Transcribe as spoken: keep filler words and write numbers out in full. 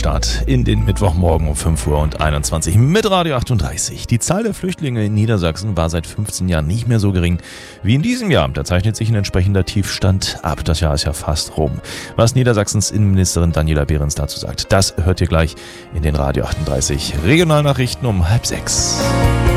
Start in den Mittwochmorgen um fünf Uhr und einundzwanzig mit Radio achtunddreißig. Die Zahl der Flüchtlinge in Niedersachsen war seit fünfzehn Jahren nicht mehr so gering wie in diesem Jahr. Da zeichnet sich ein entsprechender Tiefstand ab. Das Jahr ist ja fast rum. Was Niedersachsens Innenministerin Daniela Behrens dazu sagt, das hört ihr gleich in den Radio achtunddreißig Regionalnachrichten um halb sechs.